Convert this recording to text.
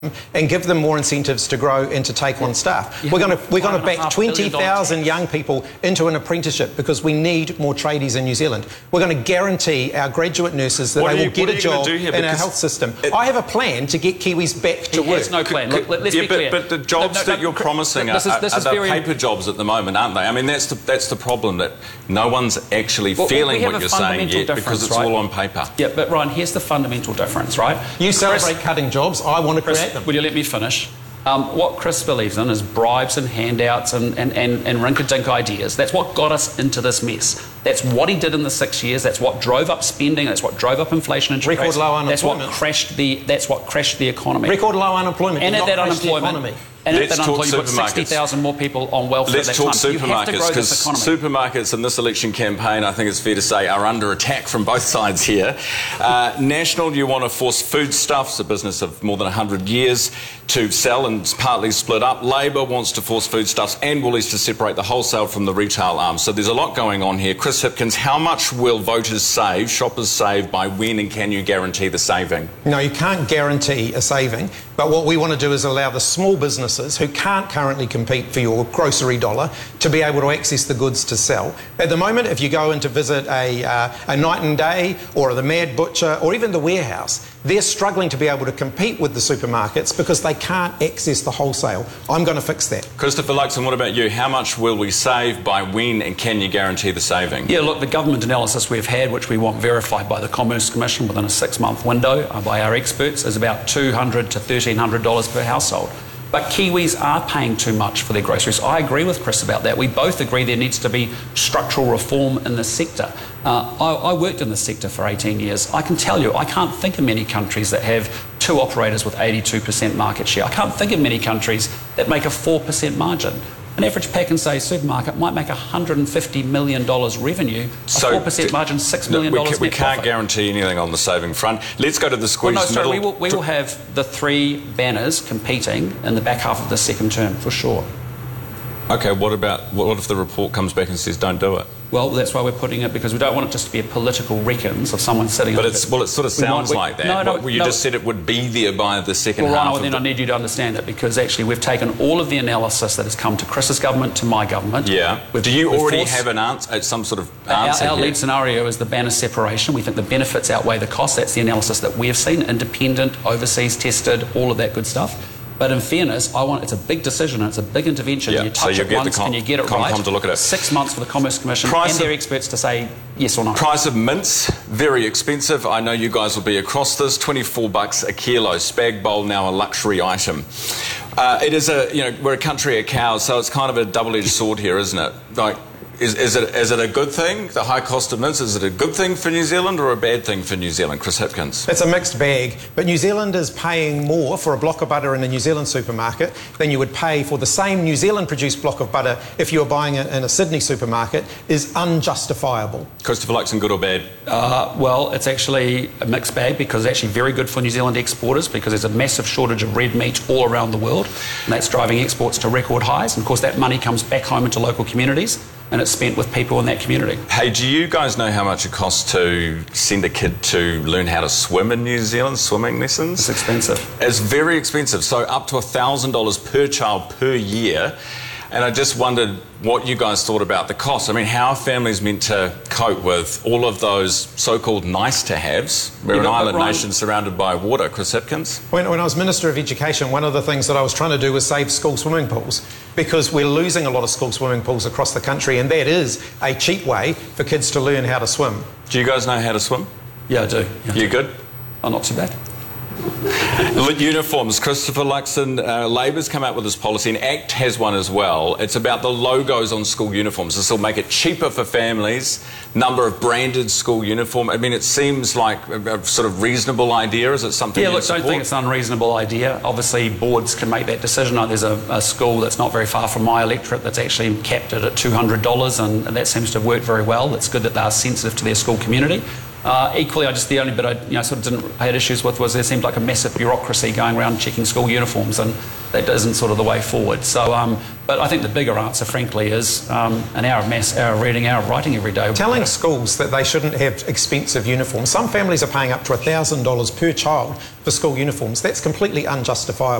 and give them more incentives to grow and to take on staff. We're going to back 20,000 young people into an apprenticeship because we need more tradies in New Zealand. We're going to guarantee our graduate nurses that they will get a job in our health system. I have a plan to get Kiwis back to work. There's no plan. Look, let's be clear. But the jobs that you're promising are the paper jobs at the moment, aren't they? I mean, that's the problem, that no one's actually feeling what you're saying yet because it's all on paper. Yeah, but Ryan, here's the fundamental difference, right? You celebrate cutting jobs. I want to create them. Will you let me finish? What Chris believes in is bribes and handouts and rinky-dink ideas. That's what got us into this mess. That's what he did in the 6 years. That's what drove up spending. That's what drove up inflation and record low unemployment. That's what crashed the economy. Record low unemployment. And at that unemployment. And let's talk supermarkets. 60,000 more people on welfare. Let's talk supermarkets, because supermarkets in this election campaign, I think it's fair to say, are under attack from both sides here. National, you want to force Foodstuffs, a business of more than 100 years, to sell and partly split up. Labor wants to force Foodstuffs and Woolies to separate the wholesale from the retail arm. So there's a lot going on here. Chris Hipkins, how much will voters save, shoppers save, by when, and can you guarantee the saving? No, you can't guarantee a saving, but what we want to do is allow the small businesses who can't currently compete for your grocery dollar to be able to access the goods to sell. At the moment, if you go in to visit a Night and Day or the Mad Butcher or even the Warehouse, they're struggling to be able to compete with the supermarkets because they can't access the wholesale. I'm going to fix that. Christopher Luxon, what about you? How much will we save, by when, and can you guarantee the saving? Yeah, look, the government analysis we've had, which we want verified by the Commerce Commission within a 6-month window by our experts, is about $200 to $1,300 per household. But Kiwis are paying too much for their groceries. I agree with Chris about that. We both agree there needs to be structural reform in this sector. I worked in this sector for 18 years. I can tell you, I can't think of many countries that have 2 operators with 82% market share. I can't think of many countries that make a 4% margin. An average PAK&Save supermarket might make $150 million revenue, a 4% margin, $6 million net profit. We can't guarantee anything on the saving front. Let's go to the squeeze middle. We will have the 3 banners competing in the back half of the second term, for sure. OK, what if the report comes back and says don't do it? Well, that's why we're putting it, because we don't want it just to be a political reckons of someone sitting on it. Well, it sort of sounds like that. You just said it would be there by the second half. Well, then I need you to understand it, because actually we've taken all of the analysis that has come to Chris's government, to my government. Yeah. Do you already have an answer, some sort of answer? Our lead scenario is the banner separation. We think the benefits outweigh the costs. That's the analysis that we have seen, independent, overseas tested, all of that good stuff. But in fairness, it's a big decision and it's a big intervention. Yeah. You touch it once and you get it right. To look at it. 6 months for the Commerce Commission and their experts to say yes or no. Price of mince, very expensive. I know you guys will be across this. $24 a kilo. Spag bowl now a luxury item. It is we're a country of cows, so it's kind of a double-edged sword here, isn't it? Like, is it a good thing, the high cost of mince? Is it a good thing for New Zealand or a bad thing for New Zealand? Chris Hipkins. It's a mixed bag, but New Zealand is paying more for a block of butter in a New Zealand supermarket than you would pay for the same New Zealand produced block of butter if you were buying it in a Sydney supermarket. Is unjustifiable. Christopher Luxon, good or bad? Well, it's actually a mixed bag, because it's actually very good for New Zealand exporters, because there's a massive shortage of red meat all around the world, and that's driving exports to record highs. And of course that money comes back home into local communities, and it's spent with people in that community. Hey, do you guys know how much it costs to send a kid to learn how to swim in New Zealand, swimming lessons? It's expensive. It's very expensive, so up to $1,000 per child per year. And I just wondered what you guys thought about the cost. I mean, how are families meant to cope with all of those so-called nice-to-haves? We're an island nation surrounded by water. Chris Hipkins? When I was Minister of Education, one of the things that I was trying to do was save school swimming pools, because we're losing a lot of school swimming pools across the country, and that is a cheap way for kids to learn how to swim. Do you guys know how to swim? Yeah, I do. Yeah. You good? Oh, not too bad. Uniforms. Christopher Luxon, Labor's come out with this policy, and ACT has one as well. It's about the logos on school uniforms. This will make it cheaper for families, number of branded school uniform. I mean, it seems like a sort of reasonable idea. Is it something you support? Don't think it's an unreasonable idea. Obviously, boards can make that decision. There's a school that's not very far from my electorate that's actually capped it at $200, and that seems to have worked very well. It's good that they are sensitive to their school community. Equally, the only bit I had issues with was there seemed like a massive bureaucracy going around checking school uniforms, and that isn't sort of the way forward. So, but I think the bigger answer, frankly, is an hour of maths, hour of reading, hour of writing every day. Telling schools that they shouldn't have expensive uniforms. Some families are paying up to $1,000 per child for school uniforms. That's completely unjustifiable.